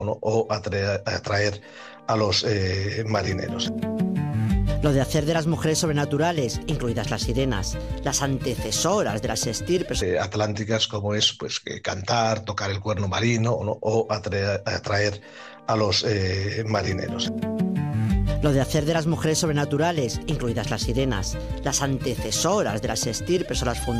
¿no? O atraer a los marineros. Lo de hacer de las mujeres sobrenaturales, incluidas las sirenas, las antecesoras de las estirpes atlánticas, como es pues cantar, tocar el cuerno marino, ¿no? O atraer a los marineros. Lo de hacer de las mujeres sobrenaturales, incluidas las sirenas, las antecesoras de las estirpes o las fundaciones